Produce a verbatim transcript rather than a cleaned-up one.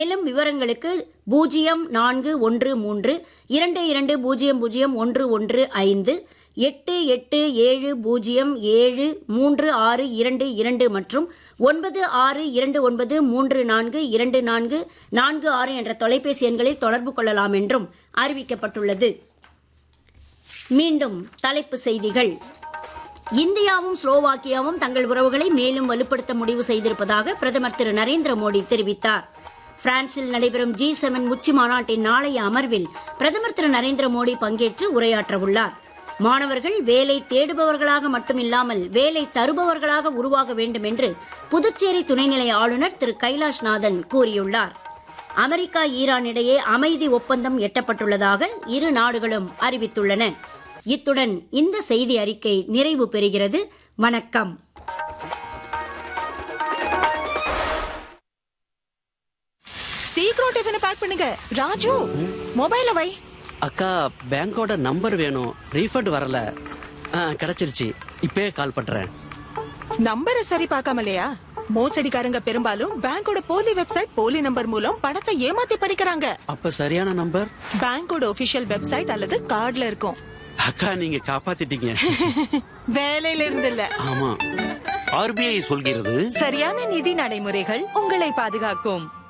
மேலும் விவரங்களுக்கு பூஜ்ஜியம் நான்கு ஒன்று மூன்று இரண்டு இரண்டு பூஜ்ஜியம் பூஜ்ஜியம் ஒன்று ஒன்று ஐந்து எட்டு எட்டு ஏழு பூஜ்ஜியம் ஏழு மூன்று ஆறு இரண்டு இரண்டு மற்றும் ஒன்பது ஆறு இரண்டு ஒன்பது மூன்று நான்கு இரண்டு நான்கு நான்கு ஆறு என்ற தொலைபேசி எண்களில் தொடர்பு கொள்ளலாம் என்றும் அறிவிக்கப்பட்டுள்ளது. மீண்டும் தலைப்பு செய்திகள். இந்தியாவும் ஸ்லோவாக்கியாவும் தங்கள் உறவுகளை மேலும் வலுப்படுத்த முடிவு செய்திருப்பதாக பிரதமர் திரு நரேந்திர மோடி தெரிவித்தார். பிரான்சில் நடைபெறும் ஜி செவன் உச்சி மாநாட்டின் நாளைய அமர்வில் பிரதமர் திரு நரேந்திர மோடி பங்கேற்று உரையாற்ற உள்ளார். மாணவர்கள் வேலை தேடுபவர்களாக மட்டுமில்லாமல் வேலை தருபவர்களாக உருவாக வேண்டும் என்று புதுச்சேரி துணைநிலை ஆளுநர் திரு கைலாஷ்நாதன் கூறியுள்ளார். அமெரிக்கா ஈரான் இடையே அமைதி ஒப்பந்தம் எட்டப்பட்டுள்ளதாக இரு நாடுகளும் அறிவித்துள்ளன. இத்துடன் இந்த செய்தி அறிக்கை நிறைவு பெறுகிறது. வணக்கம். சீக்கிரம் டிஃபனை பேக் பண்ணுங்க. ராஜு, மொபைல வை. அக்கா, பேங்கோட நம்பர் வேணும். ரீஃபண்ட் வரல. கிடைச்சிருச்சு. இப்பவே கால் பண்றேன். நம்பரை சரி பார்க்காமலையா? மோசடிக்காரங்க பெரும்பாலும் பேங்கோட போலி வெப்சைட், போலி நம்பர் மூலம் பணத்தை ஏமாத்தி பறிக்கிறாங்க. அப்ப சரியான நம்பர் பேங்கோட ஒபிஷியல் வெப்சைட் அல்லது கார்டுல இருக்கும். அக்கா, நீங்க காப்பாத்திட்டீங்க. வேலையில இருந்து இல்ல. ஆமா, ஆர்பிஐ சொல்கிறது, சரியான நிதி நடைமுறைகள் உங்களை பாதுகாக்கும்.